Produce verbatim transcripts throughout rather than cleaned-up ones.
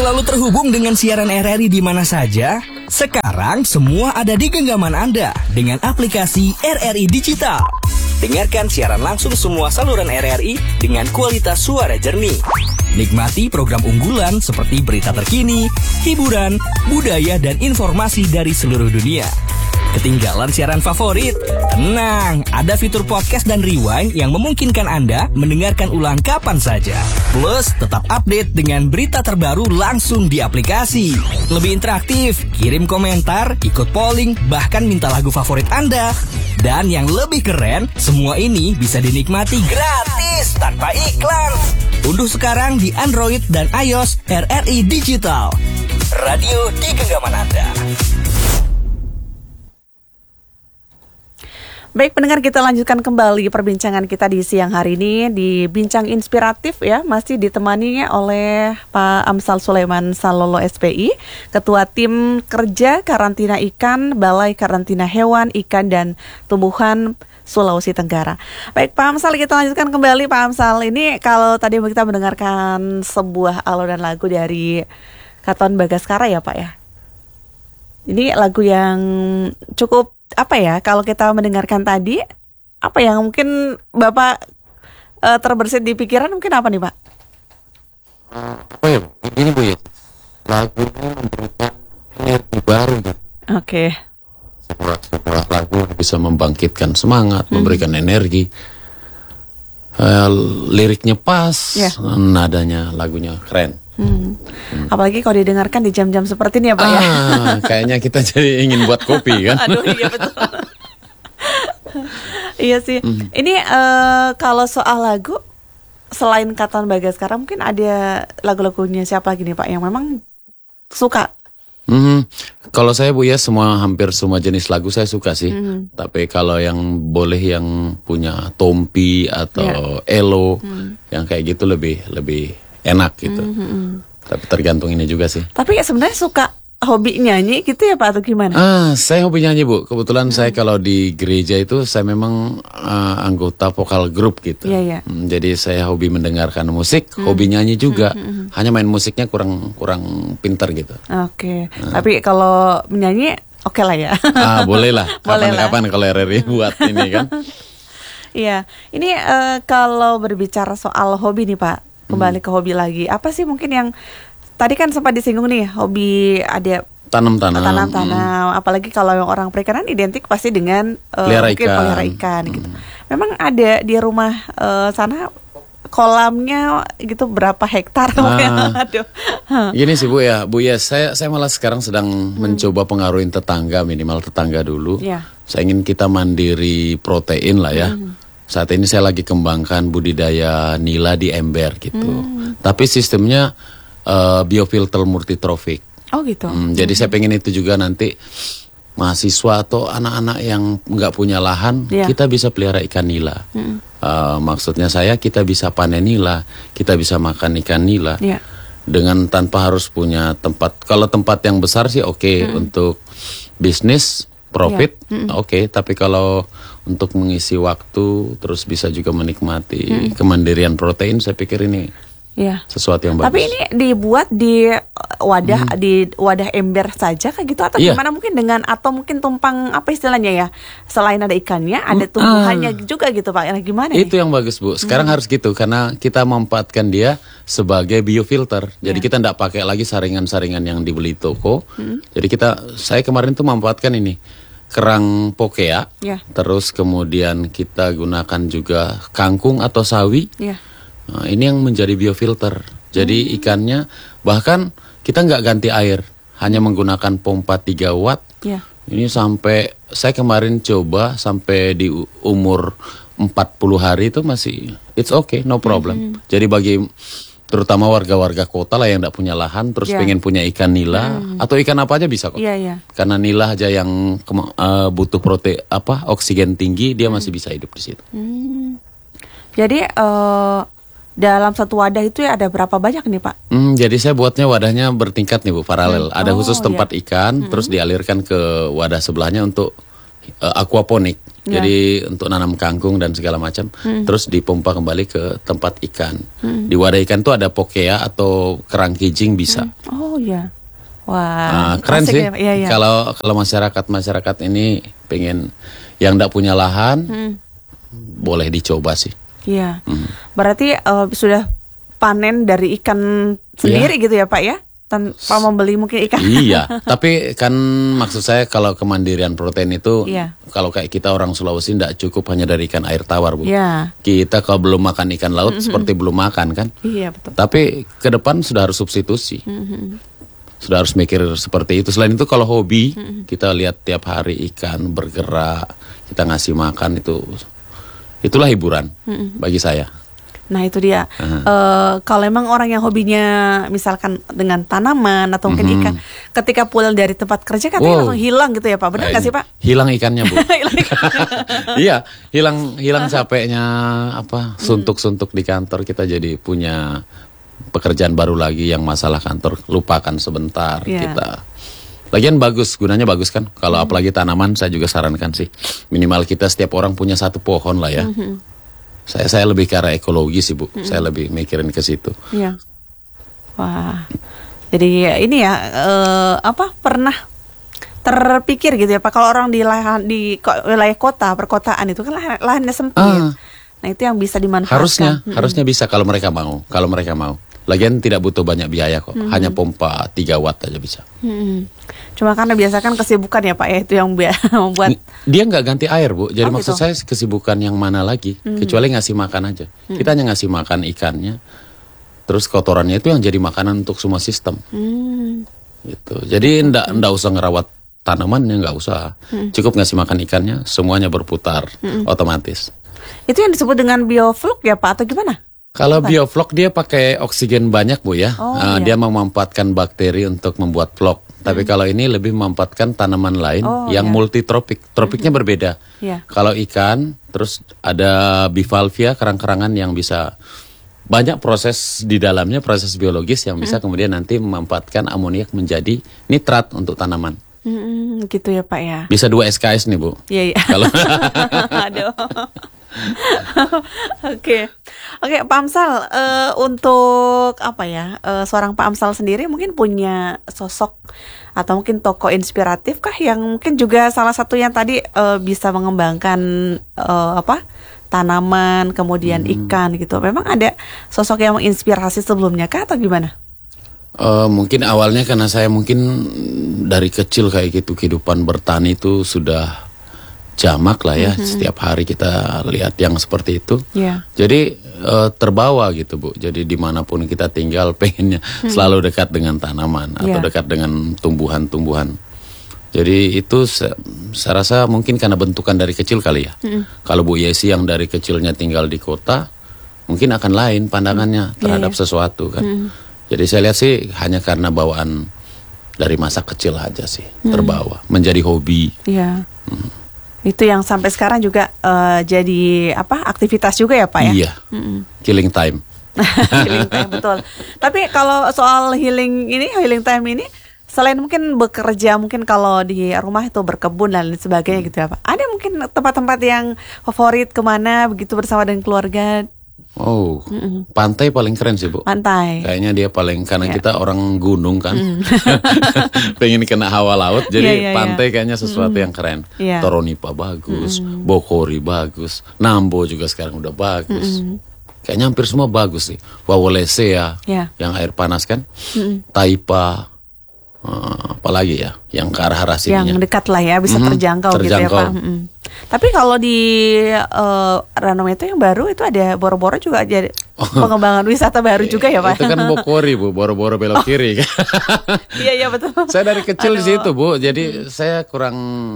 selalu terhubung dengan siaran R R I di mana saja? Sekarang semua ada di genggaman Anda dengan aplikasi R R I Digital. Dengarkan siaran langsung semua saluran R R I dengan kualitas suara jernih. Nikmati program unggulan seperti berita terkini, hiburan, budaya, dan informasi dari seluruh dunia. Ketinggalan siaran favorit? Tenang, ada fitur podcast dan rewind yang memungkinkan Anda mendengarkan ulang kapan saja. Plus, tetap update dengan berita terbaru langsung di aplikasi. Lebih interaktif, kirim komentar, ikut polling, bahkan minta lagu favorit Anda. Dan yang lebih keren, semua ini bisa dinikmati gratis tanpa iklan. Unduh sekarang di Android dan iOS R R I Digital. Radio di genggaman Anda. Baik pendengar, kita lanjutkan kembali perbincangan kita di siang hari ini di Bincang Inspiratif ya. Masih ditemani oleh Pak Amsal Sulaiman Salolo S P I, Ketua Tim Kerja Karantina Ikan Balai Karantina Hewan, Ikan dan Tumbuhan Sulawesi Tenggara. Baik Pak Amsal, kita lanjutkan kembali Pak Amsal. Ini kalau tadi kita mendengarkan sebuah alunan lagu dari Katon Bagaskara ya Pak ya. Ini lagu yang cukup apa ya, kalau kita mendengarkan tadi, apa yang mungkin Bapak uh, terbersit di pikiran mungkin apa nih Pak? Oh ya, ini Bu ya, lagunya memberikan energi baru gitu. Oke. Okay. Sebuah, sebuah lagu bisa membangkitkan semangat, hmm. memberikan energi. Uh, liriknya pas, yeah. nadanya lagunya keren. Hmm. Hmm. Apalagi kalau didengarkan di jam-jam seperti ini ya Pak ah, ya. Kayaknya kita jadi ingin buat kopi kan. Aduh iya betul. Iya sih. Hmm. Ini uh, kalau soal lagu, selain Katon Bagaskara mungkin ada lagu-lagunya siapa lagi nih Pak yang memang suka? Hmm. Kalau saya Bu ya, semua hampir semua jenis lagu saya suka sih. Hmm. Tapi kalau yang boleh yang punya Tompi atau yeah. Elo, hmm. yang kayak gitu lebih lebih enak gitu. Mm-hmm. Tapi tergantung ini juga sih. Tapi ya sebenarnya suka hobi nyanyi gitu ya Pak atau gimana? Ah, saya hobi nyanyi Bu. Kebetulan mm. saya kalau di gereja itu saya memang uh, anggota vokal grup gitu. Yeah, yeah. Hmm, jadi saya hobi mendengarkan musik, mm. hobi nyanyi juga. Mm-hmm. Hanya main musiknya kurang kurang pintar gitu. Oke. Okay. Nah. Tapi kalau menyanyi oke okay lah ya. Ah, boleh lah. Kapan-kapan kalau R R I buat ini kan. Iya. Ini uh, kalau berbicara soal hobi nih Pak. Kembali ke hobi lagi. Apa sih mungkin yang tadi kan sempat disinggung nih, hobi ada tanam-tanam. Tanam-tanam. Hmm. Apalagi kalau yang orang perikanan identik pasti dengan uh, pelihara mungkin ikan. pelihara ikan hmm. gitu. Memang ada di rumah uh, sana kolamnya gitu berapa hektar? Ah. Aduh. Gini sih Bu ya, Bu ya, saya saya malah sekarang sedang hmm. mencoba pengaruhin tetangga, minimal tetangga dulu. Yeah. Saya ingin kita mandiri protein lah ya. Hmm. Saat ini saya lagi kembangkan budidaya nila di ember gitu. Hmm. Tapi sistemnya uh, biofilter multitrofik. Oh gitu. Hmm, jadi hmm. saya pengen itu juga nanti mahasiswa atau anak-anak yang nggak punya lahan, yeah. kita bisa pelihara ikan nila. Hmm. Uh, maksudnya saya kita bisa panen nila, kita bisa makan ikan nila. Yeah. Dengan tanpa harus punya tempat. Kalau tempat yang besar sih oke okay, hmm. untuk bisnis. Profit, yeah. oke, okay, tapi kalau untuk mengisi waktu, terus bisa juga menikmati mm. kemandirian protein, saya pikir ini yeah. sesuatu yang bagus. Tapi ini dibuat di wadah, mm. di wadah ember saja kayak gitu, atau yeah. gimana mungkin dengan, atau mungkin tumpang, apa istilahnya ya, selain ada ikannya, ada tumbuhannya mm. juga gitu Pak, gimana Itu nih? yang bagus Bu, sekarang mm. harus gitu, karena kita memanfaatkan dia sebagai biofilter, jadi yeah. kita tidak pakai lagi saringan-saringan yang dibeli toko, mm. jadi kita, saya kemarin tuh memanfaatkan ini, kerang pokea, yeah. terus kemudian kita gunakan juga kangkung atau sawi. Yeah. Nah, ini yang menjadi biofilter. Jadi hmm. ikannya bahkan kita nggak ganti air, hanya menggunakan pompa tiga watt. Yeah. Ini sampai saya kemarin coba sampai di umur empat puluh hari itu masih it's okay, no problem. Hmm. Jadi bagi terutama warga-warga kota lah yang tidak punya lahan terus yeah. pengen punya ikan nila hmm. atau ikan apa aja bisa kok. Yeah, yeah. Karena nila aja yang uh, butuh protein apa oksigen tinggi dia hmm. masih bisa hidup di situ. Hmm. Jadi uh, dalam satu wadah itu ya ada berapa banyak nih Pak? Hmm, jadi saya buatnya wadahnya bertingkat nih Bu, paralel. Hmm. Ada oh, khusus tempat yeah. ikan hmm. terus dialirkan ke wadah sebelahnya untuk uh, aquaponik. Ya. Jadi untuk nanam kangkung dan segala macam, hmm. terus dipompa kembali ke tempat ikan. Hmm. Di wadah ikan tuh ada pokea atau kerang kijing bisa. Hmm. Oh ya, wah, nah, keren sih. Ya? Ya, ya. Kalau kalau masyarakat masyarakat ini pengen yang tidak punya lahan, hmm. boleh dicoba sih. Iya, hmm. berarti uh, sudah panen dari ikan sendiri ya. Gitu ya Pak ya? Tanpa membeli mungkin ikan. Iya, tapi kan maksud saya kalau kemandirian protein itu, iya. kalau kayak kita orang Sulawesi tidak cukup hanya dari ikan air tawar, Bu. Iya. Kita kalau belum makan ikan laut mm-hmm. seperti belum makan kan. Iya, betul. Tapi ke depan sudah harus substitusi. Mm-hmm. Sudah harus mikir seperti itu. Selain itu kalau hobi, mm-hmm. kita lihat tiap hari ikan bergerak, kita ngasih makan itu, itulah hiburan mm-hmm. bagi saya. Nah itu dia, uh-huh. uh, kalau emang orang yang hobinya misalkan dengan tanaman atau mungkin mm-hmm. ikan, ketika pulang dari tempat kerja katanya wow. langsung hilang gitu ya Pak, benar nggak sih Pak? Hilang ikannya Bu. Hilang ikannya. Iya, hilang hilang capeknya apa suntuk-suntuk di kantor, kita jadi punya pekerjaan baru lagi yang masalah kantor, lupakan sebentar yeah. kita. Lagian bagus, gunanya bagus kan, kalau mm-hmm. apalagi tanaman saya juga sarankan sih, minimal kita setiap orang punya satu pohon lah ya. Mm-hmm. Saya saya lebih ke arah ekologi sih Bu, mm-hmm. saya lebih mikirin ke situ. Iya. Wah, jadi ini ya uh, apa pernah terpikir gitu ya Pak, kalau orang di lahan di wilayah kota perkotaan itu kan lahan, lahannya sempit, ah. nah itu yang bisa dimanfaatkan. Harusnya, mm-hmm. harusnya bisa kalau mereka mau, kalau mereka mau. Lagian tidak butuh banyak biaya kok, mm-hmm. hanya pompa tiga watt aja bisa. Mm-hmm. Cuma karena biasa kan kesibukan ya Pak ya, itu yang membuat. Dia nggak ganti air Bu, jadi oh, maksud gitu. saya kesibukan yang mana lagi, mm-hmm. kecuali ngasih makan aja. Mm-hmm. Kita hanya ngasih makan ikannya, terus kotorannya itu yang jadi makanan untuk semua sistem. Mm-hmm. Gitu. Jadi ndak mm-hmm. ndak usah ngerawat tanamannya, nggak usah, mm-hmm. cukup ngasih makan ikannya, semuanya berputar mm-hmm. otomatis. Itu yang disebut dengan biofluk ya Pak atau gimana? Kalau bioflok dia pakai oksigen banyak Bu ya, oh, uh, iya. dia memanfaatkan bakteri untuk membuat flok. Hmm. Tapi kalau ini lebih memanfaatkan tanaman lain oh, yang iya. multitropik, tropiknya hmm. berbeda. Yeah. Kalau ikan, terus ada bivalvia, kerang-kerangan yang bisa banyak proses di dalamnya, proses biologis yang bisa hmm. kemudian nanti memanfaatkan amoniak menjadi nitrat untuk tanaman. Hmm, gitu ya Pak ya. Bisa dua S K S nih Bu. Iya iya. Kalau aduh. Oke, oke Pak Amsal, uh, untuk apa ya, uh, seorang Pak Amsal sendiri mungkin punya sosok atau mungkin tokoh inspiratif kah yang mungkin juga salah satu yang tadi uh, bisa mengembangkan uh, apa tanaman kemudian hmm. ikan gitu. Memang ada sosok yang menginspirasi sebelumnya kah atau gimana? Uh, mungkin awalnya karena saya mungkin dari kecil kayak gitu, kehidupan bertani itu sudah jamak lah ya, mm-hmm. setiap hari kita lihat yang seperti itu. Yeah. Jadi uh, terbawa gitu Bu. Jadi dimanapun kita tinggal pengennya mm-hmm. selalu dekat dengan tanaman atau yeah. dekat dengan tumbuhan-tumbuhan. Jadi itu saya, saya rasa mungkin karena bentukan dari kecil kali ya. Mm-hmm. Kalau Bu Yesi yang dari kecilnya tinggal di kota, mungkin akan lain pandangannya terhadap yeah, yeah. sesuatu kan. Mm-hmm. Jadi saya lihat sih hanya karena bawaan dari masa kecil aja sih, mm-hmm. terbawa menjadi hobi. Iya. Yeah. Mm. Itu yang sampai sekarang juga uh, jadi apa aktivitas juga ya Pak ya? Iya, mm-hmm. killing time. Healing time betul. Tapi kalau soal healing ini, healing time ini, selain mungkin bekerja, mungkin kalau di rumah itu berkebun dan lain sebagainya gitu ya Pak. Ada mungkin tempat-tempat yang favorit kemana begitu bersama dengan keluarga? Oh, mm-mm. pantai paling keren sih Bu. Pantai. Kayaknya dia paling, karena yeah. kita orang gunung kan, mm. pengen kena hawa laut, jadi yeah, yeah, pantai yeah. kayaknya sesuatu mm. yang keren. Yeah. Toronipa bagus, mm. Bokori bagus, Nambo juga sekarang udah bagus. Mm. Kayaknya hampir semua bagus sih. Wawolesea, yeah. yang air panas kan, mm. Taipa, uh, apalagi ya, yang ke arah-arah sininya. Yang dekat lah ya, bisa mm-hmm. terjangkau, terjangkau gitu ya Pak. Mm-hmm. Tapi kalau di uh, Ranum itu yang baru itu ada Boro-Boro juga jadi oh. pengembangan wisata baru juga ya Pak. Itu kan Bokori Bu, Boro-Boro belok kiri. Oh. Iya iya betul. Saya dari kecil di situ Bu, jadi hmm. saya kurang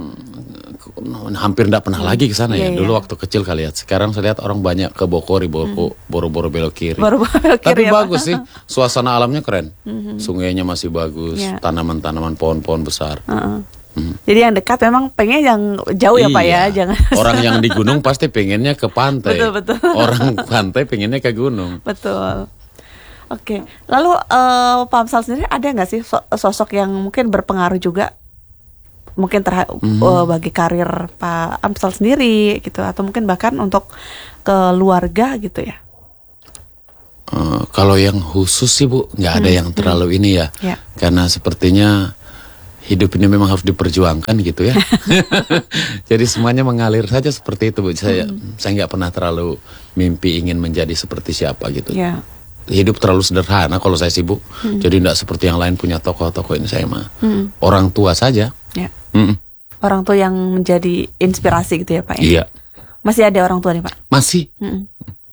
hampir tidak pernah lagi ke sana ya. Iya, Dulu iya. waktu kecil kali ya. Sekarang saya lihat orang banyak ke Bokori, Boro, hmm. Boro-Boro belok kiri. Boro-Boro belok kiri. Tapi ya, bagus Pak. sih, suasana alamnya keren. Hmm. Sungainya masih bagus, yeah. tanaman-tanaman pohon-pohon besar. Uh-uh. Hmm. Jadi yang dekat memang pengen yang jauh ya iya. Pak ya, jangan. Orang yang di gunung pasti pengennya ke pantai. Betul betul. Orang pantai pengennya ke gunung. Betul. Oke, lalu uh, Pak Amsal sendiri ada nggak sih sosok yang mungkin berpengaruh juga mungkin terha- mm-hmm. uh, bagi karir Pak Amsal sendiri gitu, atau mungkin bahkan untuk keluarga gitu ya? Uh, kalau yang khusus sih Bu, nggak ada hmm, yang terlalu hmm. ini ya, ya, karena sepertinya hidup ini memang harus diperjuangkan gitu ya. Jadi semuanya mengalir saja seperti itu Bu. Saya hmm. saya nggak pernah terlalu mimpi ingin menjadi seperti siapa gitu. Ya. Hidup terlalu sederhana kalau saya sibuk. Hmm. Jadi nggak seperti yang lain punya tokoh-tokoh ini, saya mah hmm. orang tua saja. Ya. Hmm. Orang tua yang menjadi inspirasi gitu ya Pak ya? Iya. Masih ada orang tua nih Pak? Masih. Hmm.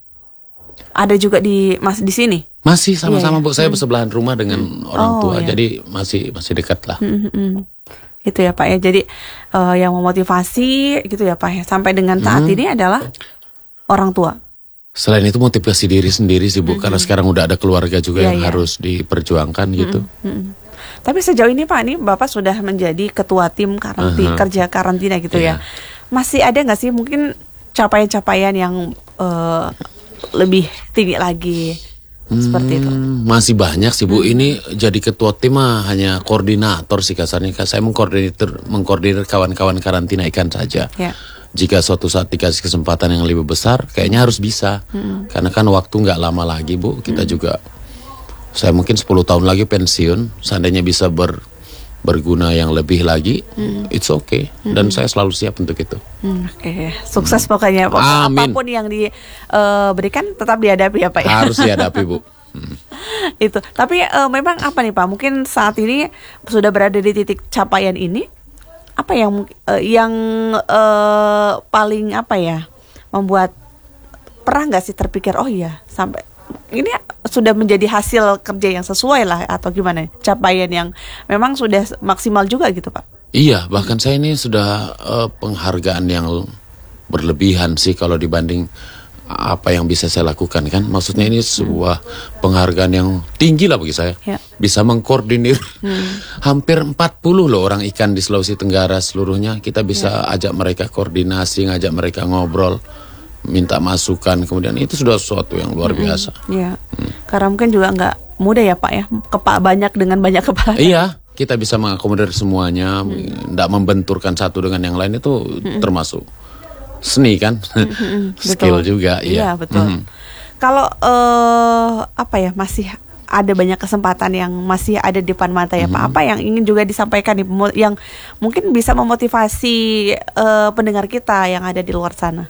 Ada juga di mas di sini? Masih sama-sama iya, Bu. Saya hmm. bersebelahan rumah dengan hmm. orang oh, tua, iya. jadi masih masih dekat lah. Hmm, hmm, hmm. Gitu ya Pak ya. Jadi uh, yang memotivasi gitu ya Pak ya. Sampai dengan saat hmm. ini adalah orang tua. Selain itu motivasi diri sendiri sih Bu. Hmm. Karena sekarang udah ada keluarga juga ya, yang ya. harus diperjuangkan gitu. Hmm, hmm. Tapi sejauh ini Pak, ini Bapak sudah menjadi ketua tim karantina, uh-huh. kerja karantina gitu yeah. ya. Masih ada nggak sih mungkin capaian-capaian yang uh, lebih tinggi lagi hmm, seperti itu? Masih banyak sih Bu. Hmm. Ini jadi ketua tim mah hanya koordinator sih kasarnya. Saya mengkoordinir mengkoordinir kawan-kawan karantina ikan saja. Yeah. Jika suatu saat dikasih kesempatan yang lebih besar, kayaknya harus bisa. Hmm. Karena kan waktu nggak lama lagi Bu. Kita hmm. juga, saya mungkin sepuluh tahun lagi pensiun. Seandainya bisa ber berguna yang lebih lagi, hmm. it's okay. Dan hmm. saya selalu siap untuk itu. Hmm, Oke, okay. Sukses hmm. pokoknya. Amin. Apapun yang diberikan uh, tetap dihadapi ya Pak ya. Harus dihadapi Bu. Hmm. Itu. Tapi uh, memang apa nih Pak? Mungkin saat ini sudah berada di titik capaian ini. Apa yang uh, yang uh, paling apa ya membuat, pernah nggak sih terpikir oh iya sampai ini sudah menjadi hasil kerja yang sesuai lah, atau gimana, capaian yang memang sudah maksimal juga gitu Pak? Iya, bahkan saya ini sudah uh, penghargaan yang berlebihan sih kalau dibanding apa yang bisa saya lakukan kan. Maksudnya ini sebuah penghargaan yang tinggi lah bagi saya. Ya. Bisa mengkoordinir hmm. hampir empat puluh loh orang ikan di Sulawesi Tenggara seluruhnya. Kita bisa ya. ajak mereka koordinasi, ngajak mereka ngobrol, minta masukan, kemudian itu sudah sesuatu yang luar biasa. Iya, hmm. karena mungkin juga nggak mudah ya Pak ya, kepak banyak dengan banyak kepala. Iya, kita bisa mengakomodir semuanya, hmm. nggak membenturkan satu dengan yang lain, itu hmm. termasuk seni kan, hmm. skill betul. juga. Iya, iya betul. Hmm. Kalau uh, apa ya, masih ada banyak kesempatan yang masih ada di depan mata ya hmm. Pak. Apa yang ingin juga disampaikan nih, yang mungkin bisa memotivasi uh, pendengar kita yang ada di luar sana?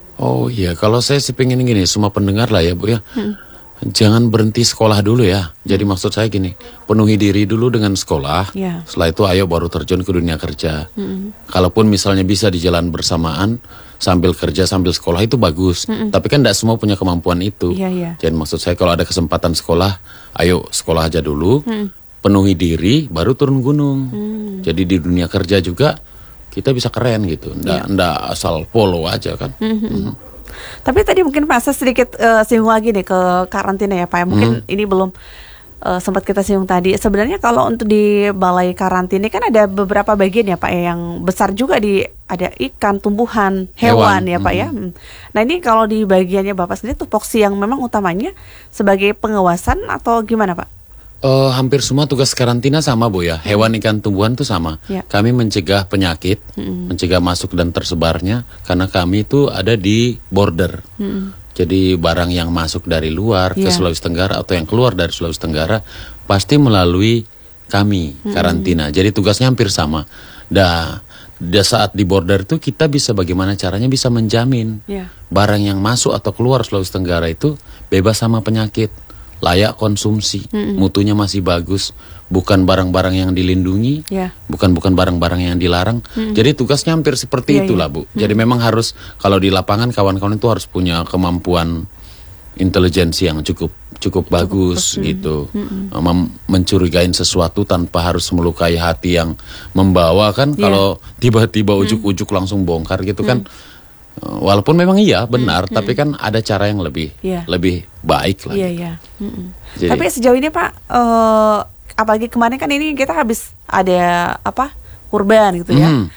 Oh iya, kalau saya sih pengen gini, semua pendengar lah ya Bu ya, hmm. jangan berhenti sekolah dulu ya. Jadi maksud saya gini, penuhi diri dulu dengan sekolah, yeah. setelah itu ayo baru terjun ke dunia kerja. Hmm. Kalaupun misalnya bisa di jalan bersamaan, sambil kerja sambil sekolah itu bagus. Hmm. Tapi kan tidak semua punya kemampuan itu. Yeah, yeah. Jadi maksud saya kalau ada kesempatan sekolah, ayo sekolah aja dulu, hmm. penuhi diri, baru turun gunung. Hmm. Jadi di dunia kerja juga kita bisa keren gitu, ndak, yeah. ndak asal polo aja kan. Mm-hmm. Mm-hmm. Tapi tadi mungkin Pak saya sedikit uh, singgung lagi nih ke karantina ya Pak. Mungkin mm-hmm. ini belum uh, sempat kita singgung tadi. Sebenarnya kalau untuk di balai karantina kan ada beberapa bagian ya Pak ya, yang besar juga, di ada ikan, tumbuhan, hewan, hewan ya Pak mm-hmm. ya. Nah ini kalau di bagiannya Bapak sendiri tupoksi yang memang utamanya sebagai pengawasan atau gimana Pak? Uh, hampir semua tugas karantina sama Bu ya. Hewan, ikan, tumbuhan itu sama. Ya. Kami mencegah penyakit, hmm. mencegah masuk dan tersebarnya, karena kami itu ada di border. Hmm. Jadi barang yang masuk dari luar ya. ke Sulawesi Tenggara atau yang keluar dari Sulawesi Tenggara pasti melalui kami karantina. Hmm. Jadi tugasnya hampir sama. Dah, dah saat di border itu kita bisa bagaimana caranya bisa menjamin ya. barang yang masuk atau keluar Sulawesi Tenggara itu bebas sama penyakit, layak konsumsi, mm-mm. mutunya masih bagus, bukan barang-barang yang dilindungi, yeah. bukan bukan barang-barang yang dilarang. Mm-mm. Jadi tugasnya hampir seperti yeah, itulah Bu. Mm-mm. Jadi memang harus, kalau di lapangan kawan-kawan itu harus punya kemampuan intelijensi yang cukup cukup, cukup bagus gitu, Mem- mencurigain sesuatu tanpa harus melukai hati yang membawa kan. Yeah. Kalau tiba-tiba ujuk-ujuk mm. langsung bongkar gitu mm. kan. Walaupun memang iya benar, hmm, tapi hmm. kan ada cara yang lebih yeah. lebih baik lah. Iya, iya. Hmm. Tapi sejauh ini Pak, uh, apalagi kemarin kan ini kita habis ada apa kurban gitu ya. Hmm.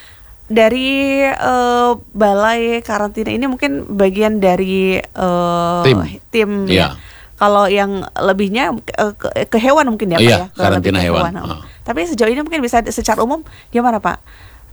Dari uh, balai karantina ini mungkin bagian dari uh, tim, tim yeah. ya. Kalau yang lebihnya uh, ke, ke hewan mungkin ya Pak iya, ya. Karantina hewan. hewan. Oh. Tapi sejauh ini mungkin bisa secara umum gimana Pak?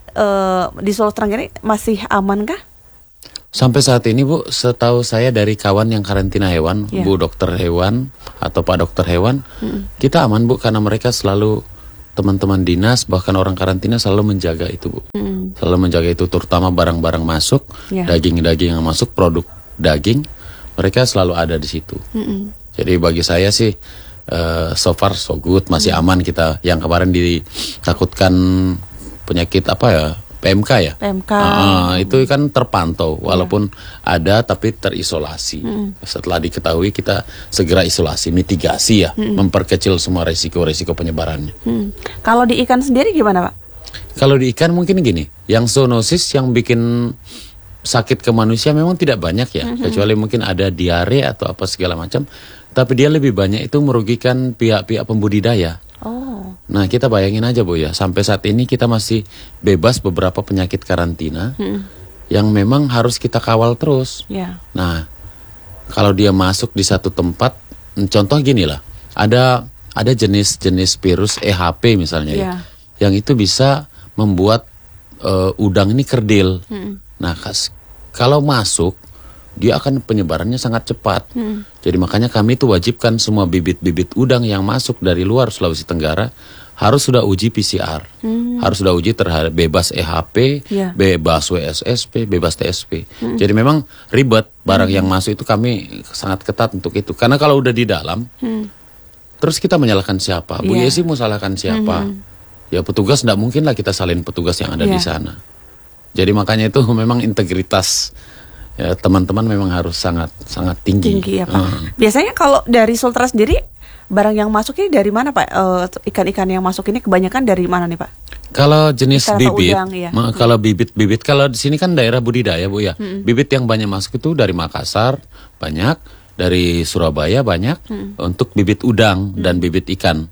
uh, di Sultra ini masih aman kah? Sampai saat ini Bu, setahu saya dari kawan yang karantina hewan, Ya. Bu dokter hewan atau Pak dokter hewan, hmm. kita aman Bu karena mereka selalu teman-teman dinas bahkan orang karantina selalu menjaga itu Bu, hmm. selalu menjaga itu terutama barang-barang masuk, Ya. daging-daging yang masuk, produk daging, mereka selalu ada di situ. Hmm. Jadi bagi saya sih uh, so far so good, masih hmm. aman kita. Yang kemarin ditakutkan penyakit apa ya? P M K ya? P M K. Uh, itu kan terpantau, walaupun yeah. ada tapi terisolasi. Mm. Setelah diketahui kita segera isolasi, mitigasi ya, mm. memperkecil semua resiko-resiko penyebarannya. Mm. Kalau di ikan sendiri gimana Pak? Kalau di ikan mungkin gini, yang zoonosis yang bikin sakit ke manusia memang tidak banyak ya, mm-hmm. kecuali mungkin ada diare atau apa segala macam. Tapi dia lebih banyak itu merugikan pihak-pihak pembudidaya. Oh. Nah kita bayangin aja Bu ya, sampai saat ini kita masih bebas beberapa penyakit karantina hmm. yang memang harus kita kawal terus. Yeah. Nah kalau dia masuk di satu tempat, contoh gini lah, ada ada jenis-jenis virus E H P misalnya yeah. ya, yang itu bisa membuat uh, udang ini kerdil. Hmm. Nah kas, kalau masuk dia akan penyebarannya sangat cepat. Hmm. Jadi makanya kami itu wajibkan semua bibit-bibit udang yang masuk dari luar Sulawesi Tenggara harus sudah uji P C R. Hmm. Harus sudah uji terhadap bebas E H P, yeah. bebas W S S P, bebas T S P. Hmm. Jadi memang ribet barang hmm. yang masuk itu kami sangat ketat untuk itu. Karena kalau udah di dalam, hmm. terus kita menyalahkan siapa? Bu yeah. Yesi mau salahkan siapa? Hmm. Ya petugas tidak mungkin lah kita salin petugas yang ada yeah. di sana. Jadi makanya itu memang integritas ya, teman-teman memang harus sangat sangat tinggi. Tinggi ya Pak. Hmm. Biasanya kalau dari Sultra sendiri barang yang masuk ini dari mana Pak? Uh, ikan-ikan yang masuk ini kebanyakan dari mana nih Pak? Kalau jenis ikan bibit, udang, ya. hmm. kalau bibit-bibit, kalau di sini kan daerah budidaya Bu ya. Hmm. Bibit yang banyak masuk itu dari Makassar banyak, dari Surabaya banyak hmm. untuk bibit udang hmm. dan bibit ikan.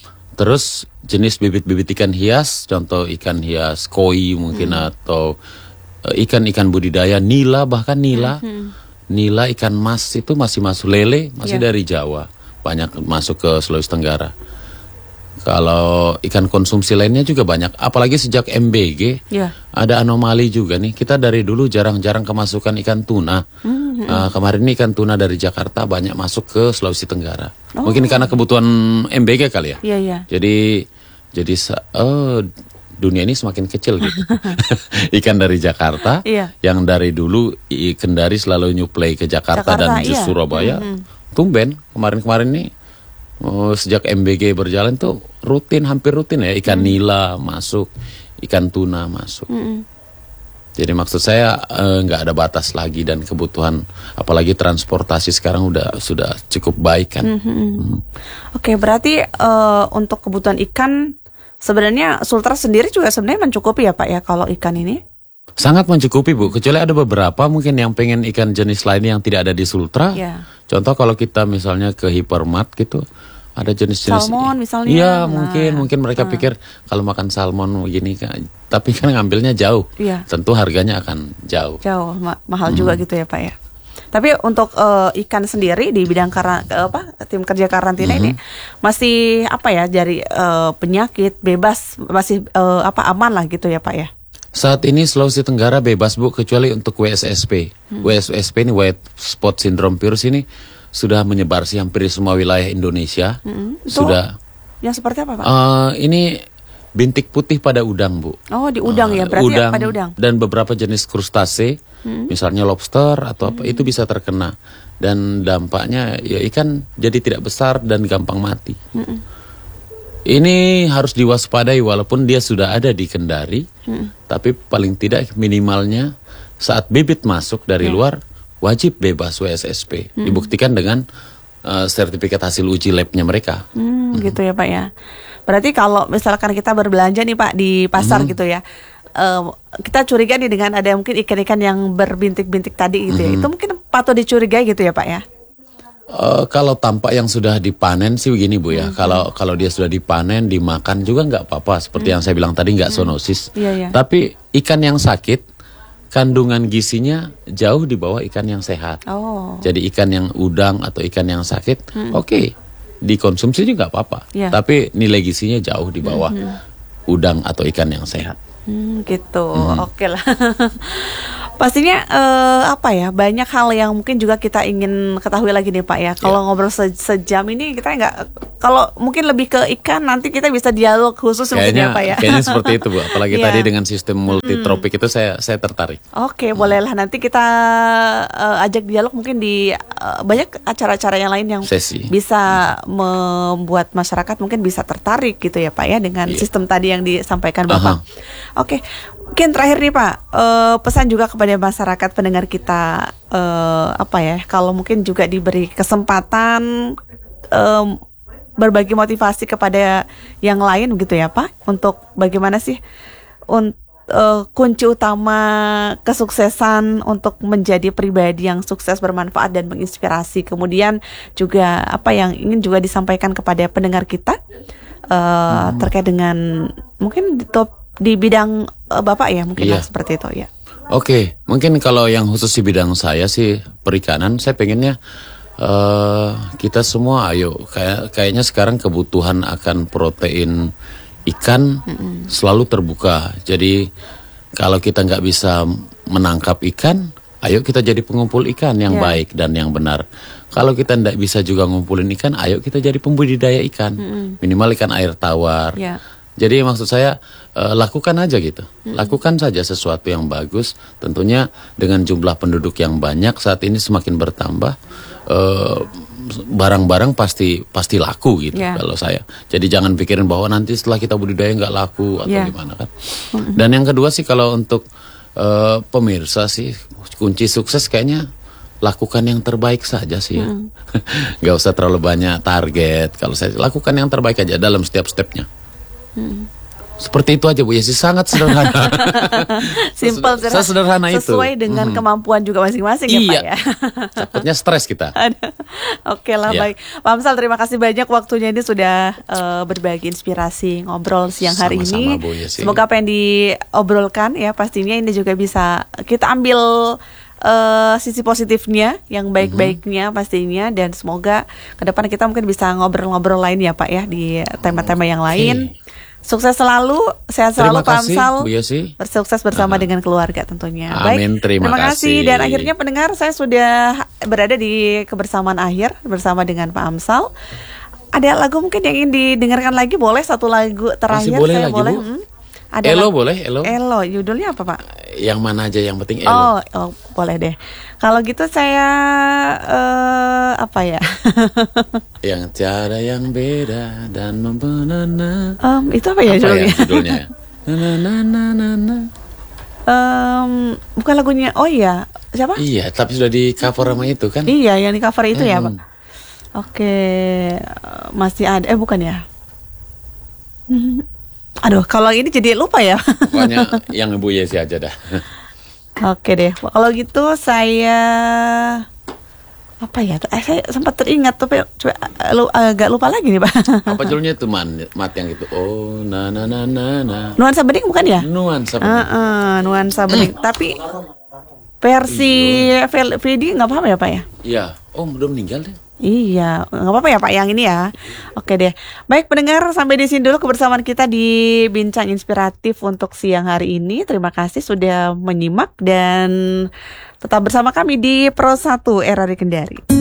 Terus jenis bibit-bibit ikan hias, contoh ikan hias koi mungkin hmm. atau ikan-ikan budidaya nila, bahkan nila hmm. nila ikan mas itu masih masuk, lele masih yeah. dari Jawa, banyak masuk ke Sulawesi Tenggara. Kalau ikan konsumsi lainnya juga banyak, apalagi sejak M B G yeah. ada anomali juga nih. Kita dari dulu jarang-jarang kemasukan ikan tuna. hmm. uh, Kemarin ini ikan tuna dari Jakarta banyak masuk ke Sulawesi Tenggara. oh. Mungkin karena kebutuhan M B G kali ya. yeah, yeah. Jadi Jadi oh dunia ini semakin kecil gitu. Ikan dari Jakarta, iya. yang dari dulu Kendari selalu nyuplai ke Jakarta, Jakarta dan iya. Surabaya, mm-hmm. tumben kemarin-kemarin nih oh, sejak M B G berjalan tuh rutin, hampir rutin ya ikan mm. nila masuk, ikan tuna masuk. Mm-hmm. Jadi maksud saya nggak eh, ada batas lagi dan kebutuhan, apalagi transportasi sekarang udah sudah cukup baik kan. Mm-hmm. Mm-hmm. Oke, berarti uh, untuk kebutuhan ikan sebenarnya Sultra sendiri juga sebenarnya mencukupi ya Pak ya kalau ikan ini? Sangat mencukupi Bu, kecuali ada beberapa mungkin yang pengen ikan jenis lain yang tidak ada di Sultra. Yeah. Contoh kalau kita misalnya ke Hypermart gitu, ada jenis-jenis salmon misalnya. Iya nah. mungkin mungkin mereka nah. pikir kalau makan salmon begini kan, tapi kan ngambilnya jauh. Yeah. Tentu harganya akan jauh. Jauh ma- mahal hmm. juga gitu ya Pak ya. Tapi untuk uh, ikan sendiri di bidang kar- apa tim kerja karantina mm-hmm. ini masih apa ya dari uh, penyakit bebas masih uh, apa aman lah gitu ya Pak ya. Saat ini Sulawesi Tenggara bebas Bu, kecuali untuk W S S P. Hmm. W S S P ini White Spot Syndrome virus ini sudah menyebar sih hampir di semua wilayah Indonesia. Hmm. Sudah. Yang seperti apa Pak? Uh, ini bintik putih pada udang Bu. Oh di udang uh, ya berarti udang, ya, pada udang. Dan beberapa jenis krustase, hmm. misalnya lobster atau apa hmm. itu bisa terkena. Dan dampaknya ya ikan jadi tidak besar dan gampang mati. Hmm. Ini harus diwaspadai walaupun dia sudah ada di Kendari, hmm. tapi paling tidak minimalnya saat bibit masuk dari hmm. luar wajib bebas W S S P, hmm. dibuktikan dengan uh, sertifikat hasil uji labnya mereka. Hmm, hmm. Gitu ya Pak ya. Berarti kalau misalkan kita berbelanja nih Pak di pasar hmm. gitu ya, uh, kita curiga nih dengan ada mungkin ikan-ikan yang berbintik-bintik tadi gitu hmm. ya, itu mungkin patut dicurigai gitu ya Pak ya. Uh, kalau tampak yang sudah dipanen sih begini Bu ya, mm-hmm. kalau kalau dia sudah dipanen dimakan juga nggak apa-apa seperti mm-hmm. yang saya bilang tadi nggak zoonosis. Mm-hmm. Yeah, yeah. Tapi ikan yang sakit kandungan gizinya jauh di bawah ikan yang sehat. Oh. Jadi ikan yang udang atau ikan yang sakit, mm-hmm. oke okay, dikonsumsi juga nggak apa-apa. Yeah. Tapi nilai gizinya jauh di bawah mm-hmm. udang atau ikan yang sehat. Hmm, gitu, Mhm. oke lah. Pastinya eh, apa ya, banyak hal yang mungkin juga kita ingin ketahui lagi nih Pak ya. Kalau ngobrol se- sejam ini kita nggak, kalau mungkin lebih ke ikan nanti kita bisa dialog khusus mungkin Kayaknya ya Pak ya. kayaknya seperti itu Bu. Apalagi Iya. tadi dengan sistem multitropik itu saya saya tertarik. Oke, bolehlah nanti kita eh, ajak dialog mungkin di eh, banyak acara-acara yang lain yang Sesi. bisa membuat masyarakat mungkin bisa tertarik gitu ya Pak ya dengan Iya. sistem tadi yang disampaikan Bapak. Aha. Oke, mungkin terakhir nih Pak, eh, pesan juga kepada masyarakat pendengar kita, eh, apa ya, kalau mungkin juga diberi kesempatan em, berbagi motivasi kepada yang lain gitu ya Pak, untuk bagaimana sih un- eh, kunci utama kesuksesan untuk menjadi pribadi yang sukses, bermanfaat dan menginspirasi. Kemudian juga apa yang ingin juga disampaikan kepada pendengar kita eh, terkait dengan mungkin di top di bidang eh, Bapak ya, mungkin Iya. lah seperti itu ya. Oke, mungkin kalau yang khusus di bidang saya sih perikanan, saya pengennya eh kita semua ayo kayak kayaknya sekarang kebutuhan akan protein ikan selalu terbuka. Jadi kalau kita nggak bisa menangkap ikan, ayo kita jadi pengumpul ikan yang Ya. baik dan yang benar. Kalau kita nggak bisa juga ngumpulin ikan, ayo kita jadi pembudidaya ikan, minimal ikan air tawar. Ya. Jadi maksud saya eh, lakukan aja gitu, lakukan saja sesuatu yang bagus. Tentunya dengan jumlah penduduk yang banyak saat ini semakin bertambah, eh, barang-barang pasti pasti laku gitu Ya. kalau saya. Jadi jangan pikirin bahwa nanti setelah kita budidaya nggak laku atau Ya. gimana kan. Dan yang kedua sih kalau untuk eh, pemirsa sih kunci sukses kayaknya lakukan yang terbaik saja sih ya. Nggak usah terlalu banyak target. Kalau saya lakukan yang terbaik aja dalam setiap stepnya. Seperti itu aja Bu Yesi, sangat sederhana. Simple, Saya sederhana itu. sesuai dengan Mhm. kemampuan juga masing-masing ya Pak Iya. ya. Takutnya stres kita. Ada. Oke lah, Iya. baik. Pak Amsal, terima kasih banyak waktunya ini sudah eh, berbagi inspirasi ngobrol siang hari Sama-sama, ini. Bu Yesi. Semoga apa yang diobrolkan ya pastinya ini juga bisa kita ambil eh, sisi positifnya, yang baik-baiknya pastinya, dan semoga ke depan kita mungkin bisa ngobrol-ngobrol lain ya Pak ya di tema-tema yang lain. Sukses selalu, sehat selalu Terima Pak kasih, Amsal. Bu Yesi. Bersukses bersama dengan keluarga tentunya. Amin, terima kasih. Dan akhirnya pendengar, saya sudah berada di kebersamaan akhir bersama dengan Pak Amsal. Ada lagu mungkin yang ingin didengarkan lagi, boleh satu lagu terakhir? Masih boleh saya lagi, boleh. Bu? Hmm. Ada Elo lagu- boleh, Elo. Elo, judulnya apa Pak? Yang mana aja yang penting Elo. Oh, oh, boleh deh. Kalau gitu saya eh, apa ya? Yang tiada yang beda dan membenana. Em, itu apa ya Apa ya judulnya? judulnya? Na, na, na, na, na, na. Em, bukan lagunya. Oh iya, siapa? Iya, tapi sudah di cover sama itu kan? Iya, yang di cover itu ya Hmm. Pak. Oke, masih ada. Eh bukan ya? Hmm. Aduh, kalau ini jadi lupa ya. Pokoknya yang Bu Yesi aja dah. Oke deh, kalau gitu saya apa ya? Eh, saya sempat teringat tapi coba lu, agak lupa lagi nih Pak. Apa judulnya itu man, mat yang itu? Oh, na na na na na. Nuansa Bening bukan ya? Nuansa. Ah, ah, nuansa Bening. Tapi versi Vel- Vidi nggak paham ya Pak ya? Iya. Oh, udah meninggal deh. Iya, nggak apa-apa ya Pak yang ini ya. Oke deh. Baik pendengar, sampai di sini dulu kebersamaan kita di Bincang Inspiratif untuk siang hari ini. Terima kasih sudah menyimak dan tetap bersama kami di Pro satu R R I Kendari.